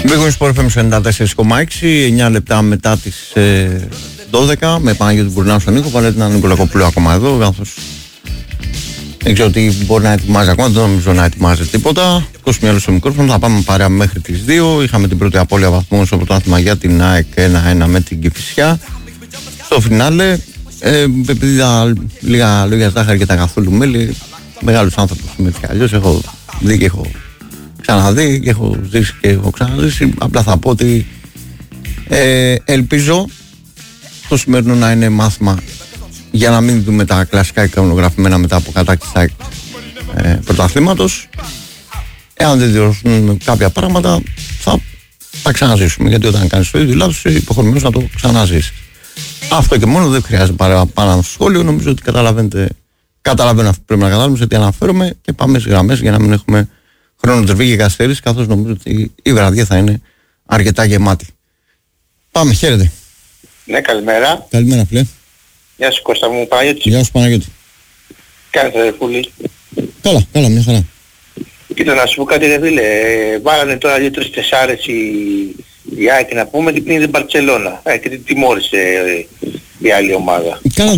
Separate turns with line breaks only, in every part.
Μπήκαμε στο FM 94,6, 9 λεπτά μετά τις 12, με Παναγιώτη Μπουρνάου στον ήχο. Βαλέντινα Νικολακοπούλου ακόμα εδώ, καθώς δεν ξέρω τι μπορεί να ετοιμάζει ακόμα, δεν νομίζω να ετοιμάζει τίποτα. Κώσου μυαλό στο μικρόφωνο, θα πάμε παρέα μέχρι τις 2. Είχαμε την πρώτη απώλεια βαθμών στο πρωτάθλημα για την ΑΕΚ 1-1 με την Κηφισιά. Στο φινάλε, επειδή είδα λίγα λόγια ζάχαρη και τα καθόλου μέλι, μεγάλος άνθρωπος είμαι έτσι κι αλλιώς, έχω δει και έχω ξαναδεί και έχω ζήσει και έχω ξαναζήσει. Απλά θα πω ότι ελπίζω το σημερινό να είναι μάθημα για να μην δούμε τα κλασικά ικανογραφημένα μετά από κατάκτηση πρωταθλήματος. Εάν δεν διορθούν κάποια πράγματα θα τα ξαναζήσουμε, γιατί όταν κάνεις το ίδιο λάθος είσαι υποχρεωμένος να το ξαναζήσεις. Αυτό και μόνο, δεν χρειάζεται παραπάνω στο σχόλιο. Νομίζω ότι καταλαβαίνω αυτό που πρέπει να καταλάβουμε, σε τι αναφέρομαι, και πάμε στις γραμμές για να μην έχουμε χρόνο τρεβή και καθυστέρηση, καθώς νομίζω ότι η βραδιά θα είναι αρκετά γεμάτη. Πάμε, χαίρετε.
Ναι, καλημέρα.
Καλημέρα, φίλε.
Γεια σου Κώστα μου, Παναγιώτη.
Γεια σου, Παναγιώτη.
Κάνετε ρε πουλί.
Καλά, μια χαρά.
Κοίτα να σου πω κάτι ρε φίλε, βάλανε τώρα 2-3-4 η ΑΕΚ να πούμε και πριν την Μπαρτσελώνα και την τιμώρησε η άλλη ομάδα.
Καλά,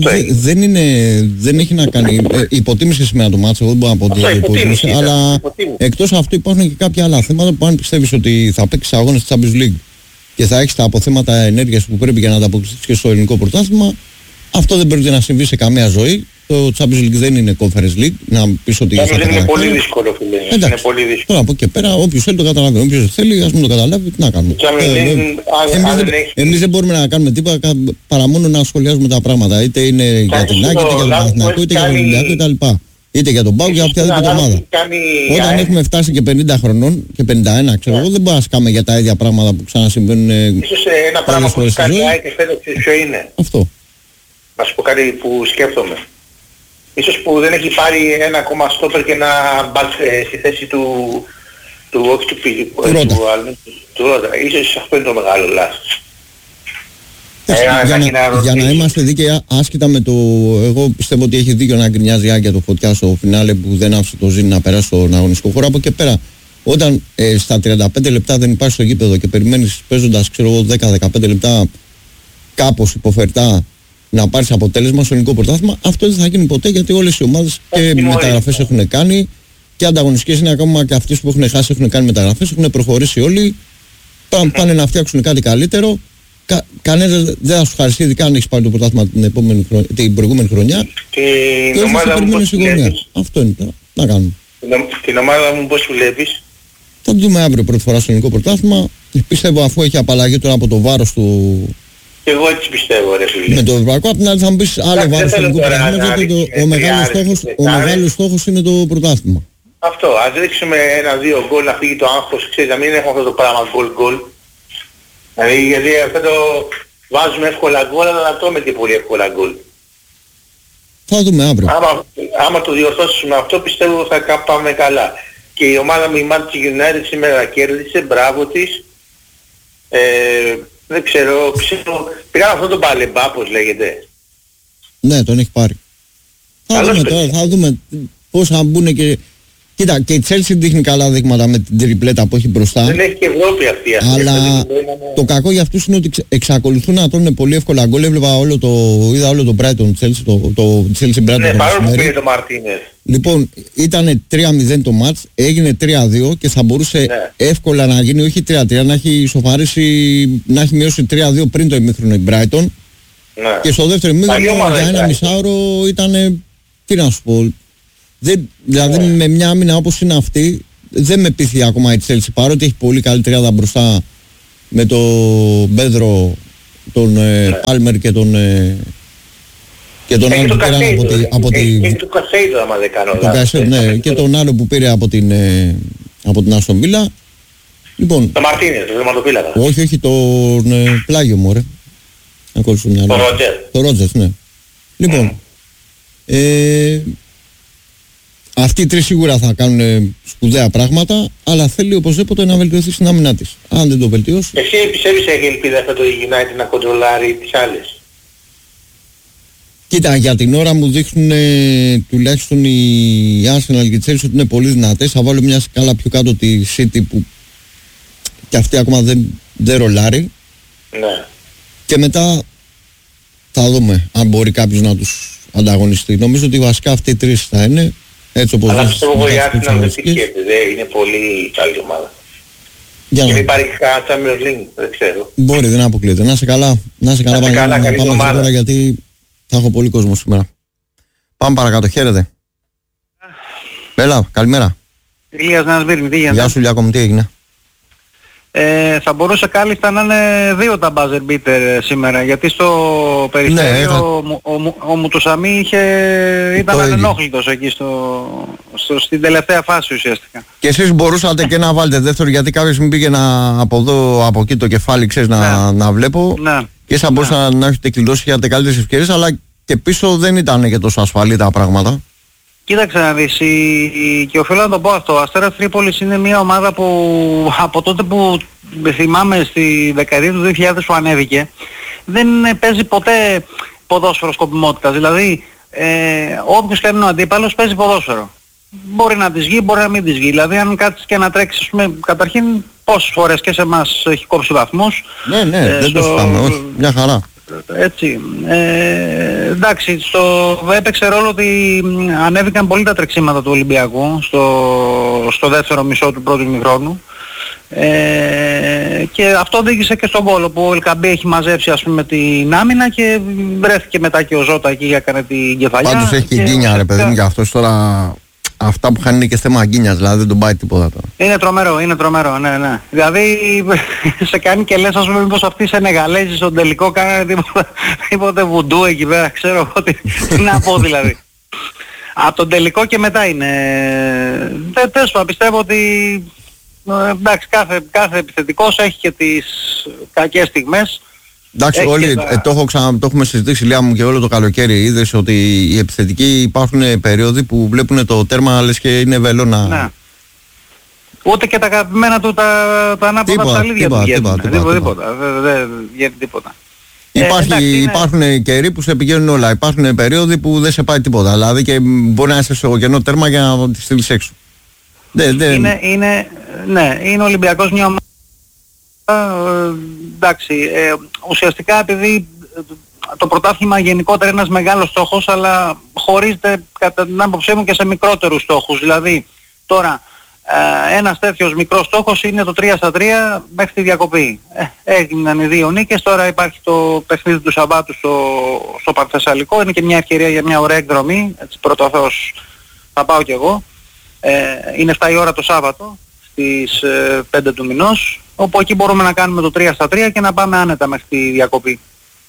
δεν έχει να κάνει, υποτίμησε σήμερα το μάτσο, εγώ δεν μπορώ να πω ότι υποτίμησε, αλλά εκτός αυτού υπάρχουν και κάποια άλλα θέματα που αν πιστεύεις ότι θα παίξεις αγώνες της Champions League και θα έχεις τα αποθέματα ενέργειας που πρέπει για να ανταποκριθείς και στο ελληνικό πρωτάθλημα, αυτό δεν πρέπει να συμβεί σε καμία ζωή. Το Champions League δεν είναι Conference League, να πεις ότι
είναι πολύ δύσκολο, φίλε.
Εντάξει,
είναι πολύ δύσκολο.
Τώρα από εκεί πέρα, όποιος θέλει το καταλαβαίνει. Όποιος δεν θέλει, ας μην το καταλάβει, τι να κάνουμε. Εμείς δεν μπορούμε να κάνουμε τίποτα παρά μόνο να σχολιάζουμε τα πράγματα. Είτε είναι για την ΑΕΚ, είτε για τον Παναθηναϊκό, είτε για τον Ολυμπιακό κτλ. Είτε για τον ΠΑΟΚ, για οποιαδήποτε ομάδα. Όταν έχουμε φτάσει και 50 χρονών και 51, ξέρω εγώ, δεν μπορούμε να σκάμε για τα ίδια πράγματα που ξανασυμβαίνουν.
Ίσως ένα πράγμα που κάνει η ΑΕΚ φέτος ποιο είναι.
Αυτό.
Να σου πω κάτι που σκέφτομαι. Ίσως που δεν έχει πάρει ένα ακόμα στόπερ και να μπάλ στη θέση του Ρότα. Ίσως αυτό είναι το μεγάλο λάθος.
Για να είμαστε δίκαιοι, άσχετα με το... Εγώ πιστεύω ότι έχει δίκιο να γκρινιάζει Άκια το Φωτιά στο φινάλε που δεν άφησε το Ζήνη να περάσει στον αγωνιστικό χώρο. Από εκεί πέρα, όταν στα 35 λεπτά δεν υπάρχει στο γήπεδο και περιμένεις παίζοντας, ξέρω εγώ, 10-15 λεπτά κάπως υποφερτά να πάρεις αποτέλεσμα στο ελληνικό πρωτάθλημα, αυτό δεν θα γίνει ποτέ, γιατί όλες οι ομάδες και μεταγραφές έχουν κάνει και ανταγωνιστικές είναι ακόμα, και αυτές που έχουν χάσει έχουν κάνει μεταγραφές, έχουν προχωρήσει όλοι, πάνε να φτιάξουν κάτι καλύτερο. Κανένας δεν θα σου χαριστεί, ειδικά αν έχεις πάρει το πρωτάθλημα την προηγούμενη χρονιά.
Την ομάδα μου πώς
βλέπεις? Αυτό είναι τώρα. Να κάνουμε.
Την ομάδα μου πώς βλέπεις?
Θα το δούμε αύριο πρώτη φορά στο ελληνικό πρωτάθλημα. Πιστεύω, αφού έχει απαλλαγή τώρα από το βάρος του.
Εγώ έτσι πιστεύω ρε φίλε.
Με το ευρωπαϊκό, απ' την άλλη θα μου πεις άλλο βάρος στο ελληνικό πρωτάθλημα, γιατί ο μεγάλος στόχος είναι το πρωτάθλημα.
Αυτό, ας ρίξουμε 1-2 γκολ να φύγει το άγχος, ξέρεις, να μην έχουμε αυτό το πράγμα γκολ. Δηλαδή, γιατί αυτό το βάζουμε εύκολα γκολ, αλλά να τρώμε και πολύ εύκολα γκολ.
Θα δούμε αύριο.
Άμα το διορθώσουμε αυτό, πιστεύω θα πάμε καλά. Και η ομάδα μου, η Manchester United, σήμερα κέρδισε, μπράβο της. Δεν ξέρω, πήραν αυτό το Παλεμπά, πώς λέγεται.
Ναι, τον έχει πάρει. Θα δούμε πώς θα μπουν και... Κοίτα, και η Chelsea δείχνει καλά δείγματα με την τριπλέτα που έχει μπροστά.
Δεν έχει και Ευρώπη αυτή.
Αλλά το κακό για αυτούς είναι ότι εξακολουθούν να τρώνε πολύ εύκολα γκολ. Είδα όλο το Brighton Chelsea, το Chelsea Brighton.
Ναι, παρόλο που πήρε το Μαρτίνες.
Λοιπόν, ήταν 3-0 το μάτς, έγινε 3-2 και θα μπορούσε εύκολα να γίνει, όχι 3-3, να έχει ισοφαρίσει, να έχει μειώσει 3-2 πριν το ημίχρονο η Brighton.
Ναι.
Και στο δεύτερο ημίχρονο για ένα μισάωρο ήταν, τι να σου πω, δηλαδή με μια άμυνα όπως είναι αυτή δεν με πείθει ακόμα η Chelsea, παρότι έχει πολύ καλή τριάδα μπροστά με τον Πέδρο, τον Άλμερ και τον άλλο που πήρε από την...
Έχει το Κασέιδο άμα δεν κάνω λάθος.
Ναι, και τον άλλο που πήρε από την Άστον Βίλα. Λοιπόν,
το Μαρτίνες, το δερματοφύλακα.
Όχι, τον Πλάγιο μου, ρε. Το Ρότζερ, ναι. Λοιπόν, αυτοί οι τρεις σίγουρα θα κάνουν σπουδαία πράγματα, αλλά θέλει οπωσδήποτε να βελτιωθεί στην άμυνά της. Αν δεν το βελτιώσει...
Εσύ πιστεύεις έχει ελπίδα αυτό το United να κοντρολάρει τις άλλες?
Κοίτα, για την ώρα μου δείχνουν τουλάχιστον οι Arsenal και οι Chelsea ότι είναι πολύ δυνατές. Θα βάλω μια σκάλα πιο κάτω τη City που και αυτή ακόμα δεν ρολάρει.
Ναι.
Και μετά θα δούμε αν μπορεί κάποιος να τους ανταγωνιστεί. Νομίζω ότι βασικά αυτοί οι τρεις θα είναι. Έτσι όπως
αλλά πιστεύω εγώ η Άρσενα δεν τυχαίζεται. Είναι πολύ καλή ομάδα.
Και
δεν υπάρχει κανένα Champions League, δεν ξέρω.
Μπορεί, δεν αποκλείεται. Να σε καλά. Να σε καλά, πάμε τώρα γιατί θα έχω πολύ κόσμο σήμερα. Πάμε παρακάτω, χαίρετε. Έλα, καλημέρα.
Ηλίας Νέας Μύρνη, τι γίνεται?
Γεια σου Λιάκο μου, τι έγινε?
Θα μπορούσε κάλλιστα να είναι 2 τα buzzer beater σήμερα, γιατί στο Περιστέριο ο Μουτουσαμί ήταν ανενόχλητος εκεί στην τελευταία φάση ουσιαστικά.
Και εσείς μπορούσατε και να βάλετε δεύτερο, γιατί κάποιος μου πήγε από εδώ, από εκεί το κεφάλι, ξέρεις, να βλέπω. Ναι. Και θα μπορούσατε να έχετε κλειδώσει και είχατε καλύτερες ευκαιρίες, αλλά και πίσω δεν ήταν και τόσο ασφαλή τα πράγματα.
Κοίταξε να δεις, και οφείλω να το πω αυτό, ο Αστέρας Τρίπολης είναι μια ομάδα που από τότε που θυμάμαι στη δεκαετία του 2000 που ανέβηκε, δεν παίζει ποτέ ποδόσφαιρο σκοπιμότητας. Δηλαδή, όποιος και αν είναι ο αντίπαλος παίζει ποδόσφαιρο. Μπορεί να της βγει, μπορεί να μην της βγει. Δηλαδή, αν κάτσεις και να τρέξεις, ας πούμε, καταρχήν πόσες φορές και σε εμάς έχει κόψει βαθμούς.
Ναι, δεν το συζητάμε, όχι, μια χαρά.
Έτσι, εντάξει, έπαιξε ρόλο ότι ανέβηκαν πολύ τα τρεξίματα του Ολυμπιακού στο δεύτερο μισό του πρώτου ημιχρόνου, και αυτό οδήγησε και στον γκολ που ο Ελκαμπή έχει μαζέψει, ας πούμε, την άμυνα και βρέθηκε μετά και ο Ζώτα εκεί, έκανε την κεφαλιά.
Πάντως έχει και γκίνια ρε παιδί μου, και αυτός τώρα αυτά που χάνει είναι και θέμα γκίνιας, δηλαδή δεν τον πάει τίποτα τώρα.
Είναι τρομερό, ναι. Δηλαδή σε κάνει και λες, ας πούμε, μήπως αυτοί οι Σενεγαλέζοι στον τελικό κάνανε τίποτε βουντού εκεί πέρα, ξέρω εγώ τι να πω δηλαδή. Από τον τελικό και μετά είναι. Τέλος πάντων, πιστεύω ότι εντάξει, κάθε επιθετικός έχει και τις κακές στιγμές.
Εντάξει, όλοι το έχουμε συζητήσει, Λιά μου, και όλο το καλοκαίρι. Είδες ότι οι επιθετικοί υπάρχουν περίοδοι που βλέπουν το τέρμα λες και είναι βελόνα. Ναι.
Ούτε και τα αγαπημένα του τα ανάποδα ψαλίδια του βγαίνουν. Τίποτα. Δεν βγαίνει τίποτα.
Υπάρχουν καιροί που σε πηγαίνουν όλα. Υπάρχουν περίοδοι που δεν σε πάει τίποτα. Δηλαδή και μπορεί να είσαι στο κενό τέρμα για να τη στείλεις έξω.
Είναι ο Ολυμπιακός μια ομάδα. Εντάξει, ουσιαστικά επειδή το πρωτάθλημα γενικότερα είναι ένας μεγάλος στόχος, αλλά χωρίζεται κατά την άποψή μου και σε μικρότερους στόχους. Δηλαδή τώρα ένας τέτοιος μικρός στόχος είναι το 3-3 μέχρι τη διακοπή. Έγιναν οι 2 νίκες, τώρα υπάρχει το παιχνίδι του Σαββάτου στο Πανθεσσαλικό, είναι και μια ευκαιρία για μια ωραία εκδρομή, έτσι πρώτο ο Θεός θα πάω κι εγώ. Είναι 7 η ώρα το Σάββατο στις 5 του μηνός, όπου εκεί μπορούμε να κάνουμε το 3-3 και να πάμε άνετα μέχρι τη διακοπή.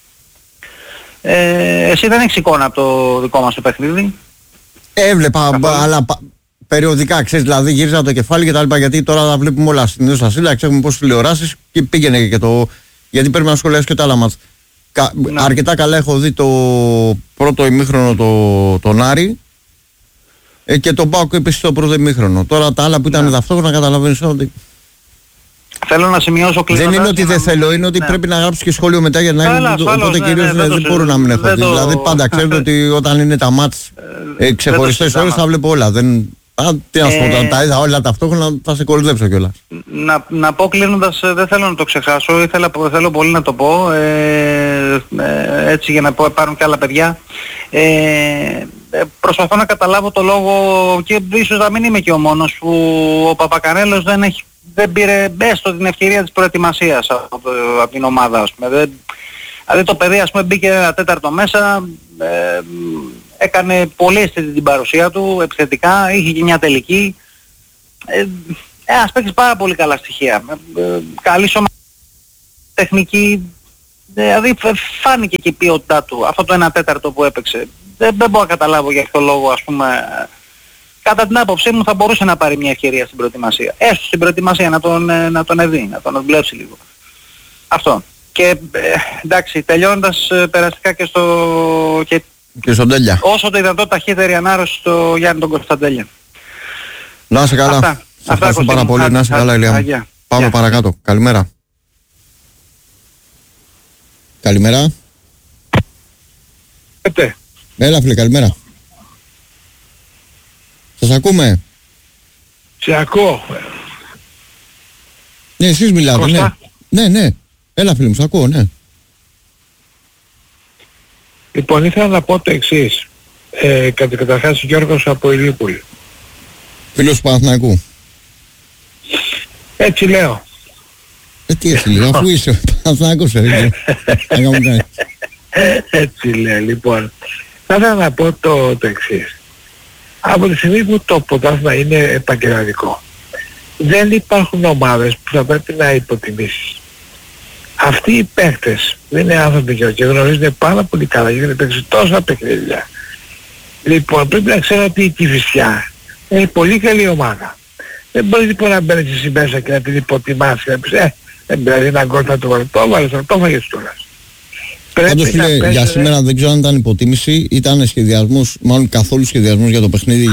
Εσύ δεν έχεις εικόνα από το δικό μας το παιχνίδι?
Έβλεπα, αλλά περιοδικά, ξέρεις, δηλαδή γύριζα το κεφάλι και τα λοιπά, γιατί τώρα τα βλέπουμε όλα συνήθως στα σύλλα, έχουμε πόσες τηλεοράσεις και πήγαινε και το... γιατί πρέπει να σχολιάσεις και τα άλλα μάτς. Αρκετά καλά έχω δει το πρώτο ημίχρονο τον Άρη, και τον ΠΑΟΚ επίσης το πρώτο ημίχρονο. Τώρα τα άλλα που ήταν ταυτόχρονα καταλαβαίνεις ότι...
Θέλω να σημειώσω κλείνοντας.
Δεν είναι ότι δεν θέλω, είναι ότι πρέπει να γράψεις και σχόλιο μετά για να είναι. Οπότε κυρίως δεν μπορώ να μην έχω δει. Δηλαδή πάντα ξέρετε ότι όταν είναι τα μάτς ξεχωριστές ώρες θα βλέπω όλα. Τι να σου πω, όταν τα είδα όλα ταυτόχρονα θα σε κορυδέψω κιόλας.
Να πω κλείνοντας, δεν θέλω να το ξεχάσω, θέλω πολύ να το πω, έτσι για να πάρουν και άλλα παιδιά. Προσπαθώ να καταλάβω το λόγο, και ίσως να μην είμαι και ο μόνος, που ο Παπακανέλος δεν πήρε έστω την ευκαιρία της προετοιμασίας από την ομάδα, ας πούμε. Δηλαδή το παιδί, ας πούμε, μπήκε ένα τέταρτο μέσα, έκανε πολύ αισθητή την παρουσία του, επιθετικά, είχε και μια τελική. Ένας παίκτης πάρα πολύ καλά στοιχεία. Καλή σωματική, τεχνική, δηλαδή φάνηκε και η ποιότητά του, αυτό το 1/4 που έπαιξε. Δεν μπορώ να καταλάβω για ποιο λόγο, ας πούμε, κατά την άποψή μου θα μπορούσε να πάρει μια ευκαιρία στην προετοιμασία. Έστω στην προετοιμασία να τον δει, να τον δουλέψει λίγο. Αυτό. Και εντάξει, τελειώνοντας περαστικά και
στον Τέλια.
Όσο το δυνατό ταχύτερη ανάρρωση στο Γιάννη τον Κωνσταντέλια.
Να είσαι καλά. Σας ευχαριστώ πάρα πολύ. Να είσαι καλά, Ηλία. Πάμε παρακάτω. Καλημέρα. Καλημέρα. Έλα φίλε, καλημέρα. Σας ακούμε.
Σε ακούω.
Ναι, εσείς μιλάτε,
Κώστα.
ναι. Έλα φίλε μου, σ' ακούω, ναι.
Λοιπόν, ήθελα να πω το εξής. Καταρχάς Γιώργος από Ηλιούπολη.
Φίλος του Παναθηναϊκού.
Έτσι λέω.
Τι έτσι λέει, αφού είσαι Παναθηναϊκός,
Έτσι λέω, λοιπόν. Θα ήθελα να πω το εξής. Από τη στιγμή που το πρωτάθλημα είναι επαγγελματικό, δεν υπάρχουν ομάδες που θα πρέπει να υποτιμήσεις. Αυτοί οι παίκτες δεν είναι άνθρωποι και γνωρίζουν πάρα πολύ καλά γιατί έχουν παίξει τόσα παιχνίδια. Λοιπόν, πρέπει να ξέρω ότι η Κηφισιά είναι πολύ καλή ομάδα. Δεν μπορείς λοιπόν να μπαίνεις εσύ μέσα και να την υποτιμάς και να πεις δεν πειράζει ένα γκολ θα το βάλει. Το βάλεις, θα το φάγεις κιόλας.
Πάντως φίλε, για σήμερα δεν ξέρω αν ήταν υποτίμηση, ήταν σχεδιασμός, μάλλον καθόλου σχεδιασμός για το παιχνίδι.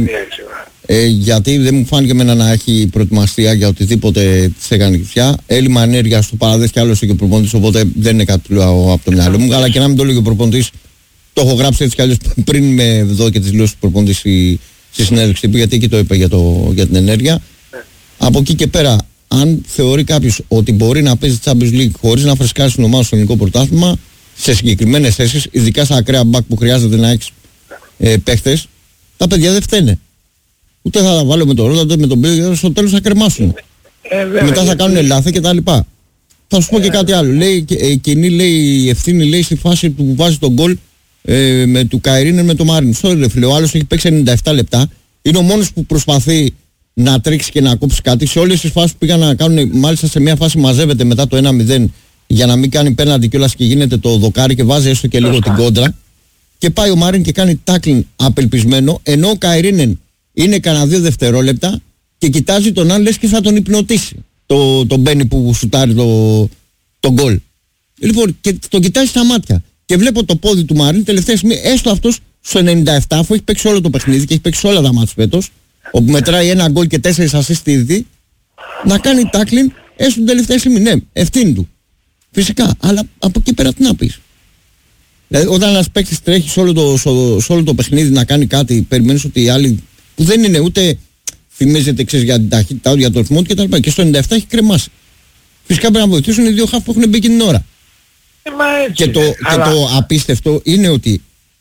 Γιατί δεν μου φάνηκε εμένα να έχει προετοιμαστεί για οτιδήποτε της έκανε Κηφισιά. Έλλειμμα ενέργεια στο παραδέχει άλλωστε και ο προπονητής, οπότε δεν είναι κάτι που λέω από το μυαλό μου. Αλλά και να μην το λέει ο προπονητής, το έχω γράψει έτσι κι αλλιώς πριν με δω και τις δηλώσεις του προπονητής στη συνέντευξη τύπου, γιατί εκεί το είπε για την ενέργεια. Από εκεί και πέρα, αν θεωρεί κάποιος ότι μπορεί να παίζει Champions League χωρίς να φρεσκάσει την ομάδα στο ελληνικό πρωτάθλημα, σε συγκεκριμένες θέσεις, ειδικά στα ακραία μπακ που χρειάζεται να έχεις παίχτες, τα παιδιά δεν φταίνε. Ούτε θα τα βάλω με τον Ρότα, ούτε με τον Μπέλιο, στο τέλος θα κρεμάσουν. Μετά θα κάνουν λάθη και τα λοιπά. Θα σου πω και κάτι άλλο. Λέει, εκείνη λέει η ευθύνη λέει στη φάση που βάζει τον γκολ με του Καϊρίνεν με τον Μάριν. Sorry ρε φίλε, ο άλλος έχει παίξει 97 λεπτά. Είναι ο μόνος που προσπαθεί να τρέξει και να κόψει κάτι. Σε όλες τις φάσεις που πήγαν να κάνουν, μάλιστα σε μια φάση μαζεύεται μετά το 1-0 για να μην κάνει πέναντι κιόλας και γίνεται το δοκάρι και βάζει έστω και λίγο την κόντρα. Και πάει ο Μάριν και κάνει tackling απελπισμένο, ενώ ο Καϊρίνεν είναι κανένα 2 δευτερόλεπτα και κοιτάζει τον άλλον λες και θα τον υπνοτίσει. Τον Μπένι που σουτάρει το γκολ. Λοιπόν, και τον κοιτάζει στα μάτια. Και βλέπω το πόδι του Μάριν τελευταία στιγμή, έστω αυτός στο 97, αφού έχει παίξει όλο το παιχνίδι και έχει παίξει όλα τα μάτς φέτος, όπου μετράει ένα γκολ και 4 ασίστ ήδη, να κάνει tackling έστω την τελευταία στιγμή. Ναι, ευθύνη του. Φυσικά, αλλά από εκεί πέρα τι να πεις. Δηλαδή, όταν ένας παίκτης τρέχει σε όλο το παιχνίδι να κάνει κάτι, περιμένεις ότι οι άλλοι που δεν είναι ούτε θυμίζεται ξέρεις, για την ταχύτητα, για το ρυθμό του κτλ. Και στο 97 έχει κρεμάσει. Φυσικά πρέπει να βοηθήσουν οι δύο χαφ που έχουν μπει την ώρα. Και το απίστευτο είναι ότι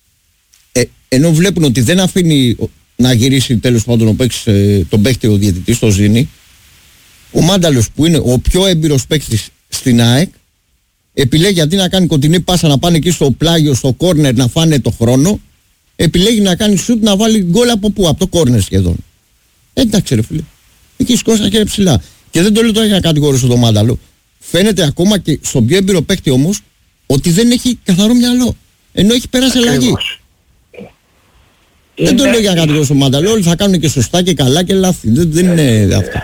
ενώ βλέπουν ότι δεν αφήνει να γυρίσει τέλος πάντων τον παίκτη ο διαιτητής, το Ζήνη, ο Μάνταλος που είναι ο πιο έμπειρος παίκτης στην ΑΕΚ, επιλέγει αντί να κάνει κοντινή πάσα να πάνε εκεί στο πλάγιο, στο κόρνερ να φάνε το χρόνο, επιλέγει να κάνει σουτ να βάλει γκολ από πού, από το κόρνερ σχεδόν. Εντάξει ρε φίλε, εκεί σκόσα τα χέρια ψηλά. Και δεν το λέω τώρα για να κατηγορήσω τον Μάνταλο. Φαίνεται ακόμα και στον πιο έμπειρο παίκτη όμως ότι δεν έχει καθαρό μυαλό. Ενώ έχει περάσει αλλαγή. Δεν το λέω για να κατηγορήσω τον Μάνταλο. Όλοι θα κάνουν και σωστά και καλά και λάθη. Δεν είναι αυτό.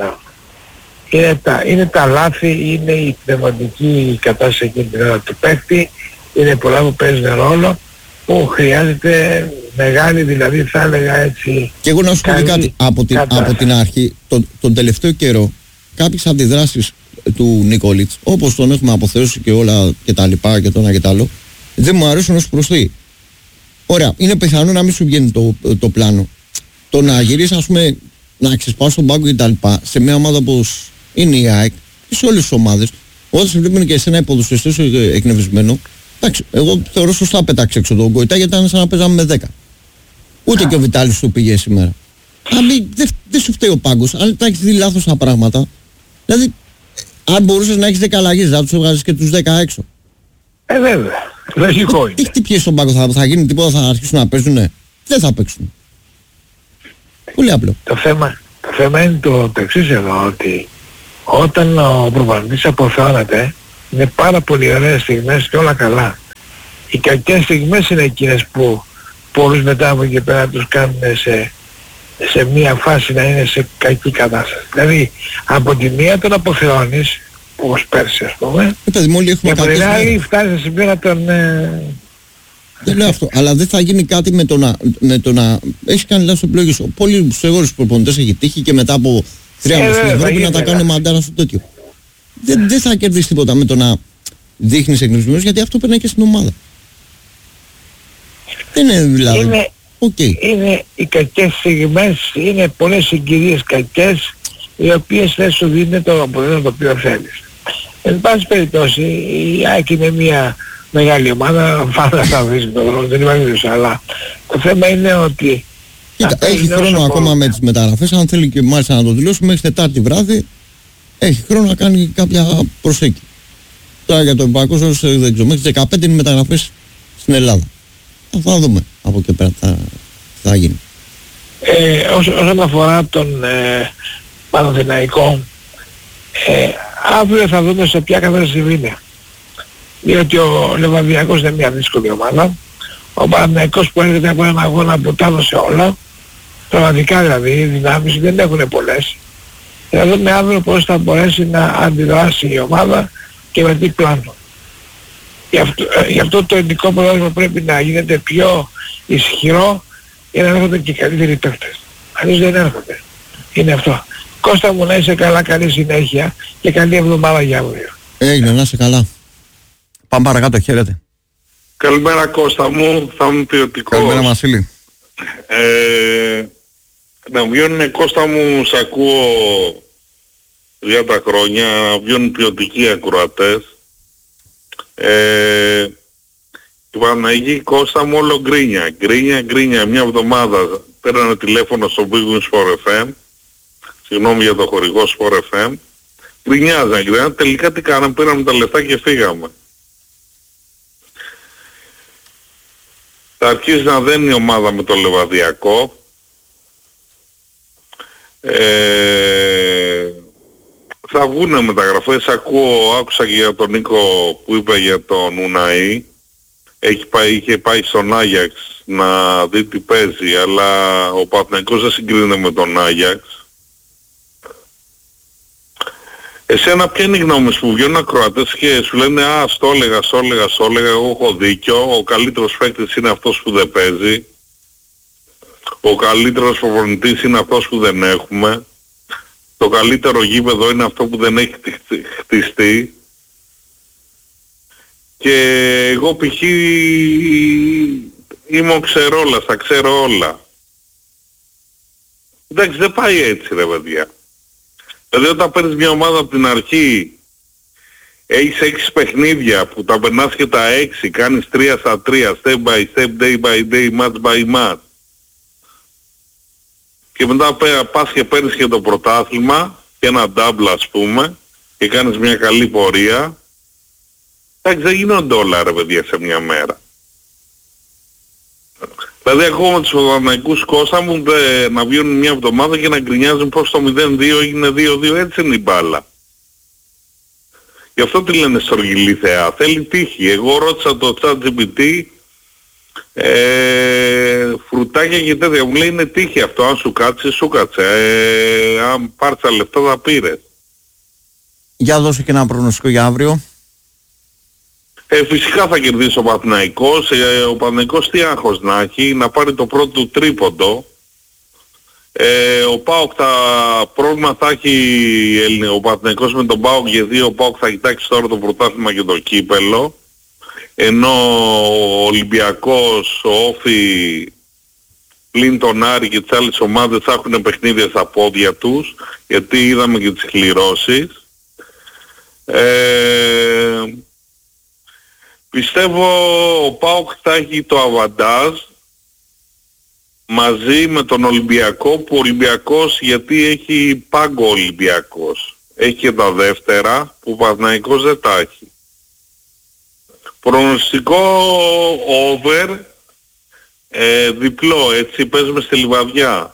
Είναι τα λάθη, είναι η πνευματική κατάσταση εκείνη την ώρα του παίκτη. Είναι πολλά που παίζουν ρόλο που χρειάζεται μεγάλη, δηλαδή θα έλεγα έτσι.
Και εγώ να σου πω και κάτι από την αρχή, τον τελευταίο καιρό, κάποιες αντιδράσεις του Νικόλιτς, όπως τον έχουμε αποθεώσει και όλα και τα λοιπά και το ένα και το άλλο, δεν μου αρέσουν ως προς τι. Ωραία, είναι πιθανό να μην σου βγαίνει το πλάνο. Το να γυρίσει, ας πούμε, να ξεσπάσει τον πάγκο και τα λοιπά, σε μια ομάδα όπως είναι η ΑΕΚ και σε όλες τις ομάδες, όταν σε βλέπουν και εσένα υποδοσφαιριστής εκνευρισμένο, εντάξει, εγώ θεωρώ σωστά πετάξει έξω τον Γκοϊτά γιατί ήταν σαν να παίζαμε με 10. Ούτε και ο Βιτάλης του πήγε σήμερα. Δεν σου φταίει ο πάγκος, αν τα έχεις δει λάθος τα πράγματα. Δηλαδή, αν μπορούσες να έχεις 10 αλλαγές, θα τους έβγαζες και τους 10 έξω.
Βέβαια. Λογικό είναι.
Τι χτυπιές στον πάγκο, θα γίνει τίποτα, θα αρχίσουν να παίζουνε. Δεν θα παίξουν. Πολύ απλό.
Το θέμα είναι το εξής εδώ, ότι όταν ο προπονητής αποθεώνεται, είναι πάρα πολύ ωραίες στιγμές και όλα καλά. Οι κακές στιγμές είναι εκείνες που πολλούς μετά από εκεί πέρα τους κάνουν σε μία φάση να είναι σε κακή κατάσταση. Δηλαδή, από τη μία τον αποθεώνεις, όπως πέρσι ας πούμε, και από την άλλη φτάνει σε σημείο να τον...
Δεν λέω αυτό, αλλά δεν θα γίνει κάτι με το να έχει κάνει λάθος επιλογές. Πολλοί στους προπονητές έχει τύχει και μετά από 3 μήνες στην Ευρώπη να τα κάνουν μαντάρα στο τέτοιο. Δεν θα κερδίσει τίποτα με το να δείχνεις εκνευρισμένος, γιατί αυτό περνάει και στην ομάδα. Δεν είναι δηλαδή.
Είναι οι κακές στιγμές, είναι πολλές συγκυρίες κακές οι οποίες θέσεις σου δίνουν το αποτέλεσμα το οποίο θέλεις. Εν πάση περιπτώσει η ΑΕΚ είναι μια μεγάλη ομάδα, πάντα θα βρεις τον δρόμο, δεν είμαι αλλά το θέμα είναι ότι
κοίτα, έχει χρόνο ακόμα με τις μεταγραφές, αν θέλει και μάλιστα να το δηλώσει μέχρι Τετάρτη βράδυ, έχει χρόνο να κάνει κάποια προσέγγιση. Τώρα για το Ευρωπαϊκό Σώρο δεν ξέρω, μέχρι 15 είναι μεταγραφές στην Ελλάδα. Θα δούμε από εκεί πέρα τι θα γίνει.
Όσον αφορά τον Παναθηναϊκό, αύριο θα δούμε σε ποια κατάσταση είναι. Διότι ο Λεβαδιακός είναι μια δύσκολη ομάδα. Ο Παναθηναϊκός που έρχεται από έναν αγώνα που τα έδωσε όλα, πραγματικά δηλαδή οι δυνάμεις δεν έχουν πολλές. Θα δούμε αύριο πώς θα μπορέσει να αντιδράσει η ομάδα και με τι πλάνο. Γι' αυτό το ελληνικό πρωτάθλημα πρέπει να γίνεται πιο ισχυρό για να έρχονται και καλύτεροι παίκτες. Αλλιώς δεν έρχονται. Είναι αυτό. Κώστα μου, να είσαι καλά, καλή συνέχεια και καλή εβδομάδα για αύριο.
Έγινε, να είσαι καλά. Πάμε παρακάτω, χαίρετε.
Καλημέρα Κώστα μου, θα είμαι ποιοτικός.
Καλημέρα Βασίλη.
Να βγαίνουν Κώστα μου, σ' ακούω για τα χρόνια, βγαίνουν ποιοτικοί ακροατές. Η Παναγική Κώστα μου όλο γκρίνια, μια εβδομάδα πέρανε τηλέφωνο στο Big Sport FM, συγγνώμη για το χορηγό Sport FM, γκρινιάζαν, τελικά τι κάναμε, πήραμε τα λεφτά και φύγαμε. Θα αρχίσει να δένει η ομάδα με το Λεβαδιακό. Θα βγουνε μεταγραφές, άκουσα και για τον Νίκο που είπε για τον Ουναή. Είχε πάει στον Άγιαξ να δει τι παίζει, αλλά ο Παναθηναϊκός δεν συγκρίνεται με τον Άγιαξ. Εσένα ποια είναι η γνώμη σου που βγαίνουν ακροατές και σου λένε στο έλεγα, εγώ έχω δίκιο, ο καλύτερος παίκτης είναι αυτός που δεν παίζει, ο καλύτερος προπονητής είναι αυτός που δεν έχουμε, το καλύτερο γήπεδο είναι αυτό που δεν έχει χτιστεί. Και εγώ π.χ. είμαι ο ξερόλας, τα ξέρω όλα. Εντάξει, δεν πάει έτσι ρε παιδιά. Δηλαδή όταν παίρνεις μια ομάδα από την αρχή, έχεις 6 παιχνίδια που τα περνάς και τα 6, κάνεις 3 στα 3, step by step, day by day, match by match. Και μετά πας και παίρνεις και το πρωτάθλημα και ένα double ας πούμε και κάνεις μια καλή πορεία. Εντάξει, δεν γίνονται όλα ρε παιδιά σε μια μέρα. Δηλαδή ακόμα με τους Παναθηναϊκούς Κώστα μου να βγαίνουν μια εβδομάδα και να γκρινιάζουν πως το 0-2 έγινε 2-2, έτσι είναι η μπάλα. Γι' αυτό τι λένε στοργιλή θεά, θέλει τύχη. Εγώ ρώτησα το ChatGPT φρουτάκια και τέτοια, μου λέει είναι τύχη αυτό, αν σου κάτσει, σου κάτσε, αν πάρεις τα λεφτά θα πήρες.
Για δώσε και ένα προγνωστικό για αύριο.
Φυσικά θα κερδίσει ο Παναθηναϊκός. Ο Παναθηναϊκός τι άγχος να έχει, να πάρει το πρώτο του τρίποντο. Ο ΠΑΟΚ πρόβλημα θα έχει ο Παναθηναϊκός με τον ΠΑΟΚ, γιατί ο ΠΑΟΚ θα κοιτάξει τώρα το πρωτάθλημα και το κύπελο. Ενώ ο Ολυμπιακός, ο Όφη, πλην τον Άρη και τις άλλες ομάδες θα έχουν παιχνίδια στα πόδια τους, γιατί είδαμε και τις κληρώσεις. Πιστεύω ο ΠΑΟΚ θα έχει το αβαντάζ μαζί με τον Ολυμπιακό, που ο Ολυμπιακός γιατί έχει πάγκο Ολυμπιακός. Έχει και τα δεύτερα που ο Παναθηναϊκός δεν τα έχει. Προγνωστικό over, διπλό, έτσι παίζουμε στη Λιβαδιά.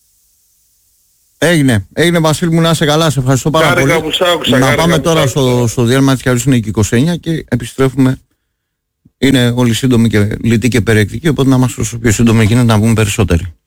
Έγινε Βασίλη μου, να είσαι καλά, σε ευχαριστώ πάρα πολύ. Να πάμε τώρα στο διάλειμμα της Χαρίς, είναι και 29 και επιστρέφουμε. Είναι όλοι σύντομοι και λυτοί και περιεκτικοί, οπότε να είμαστε όσο πιο σύντομοι γίνεται να βγούμε περισσότεροι.